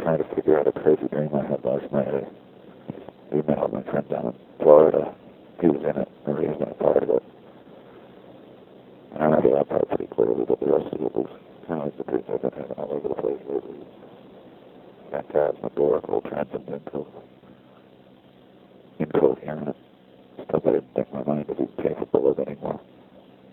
trying to figure out a crazy dream I had last night. I emailed my friend down in Florida. He was in it, or he was in a part of it. And I remember that part pretty clearly, but the rest of it was kind of like the dreams I've been having all over the place lately. Phantasmagorical, transcendental, incoherent, stuff I didn't think my mind would be capable of anymore.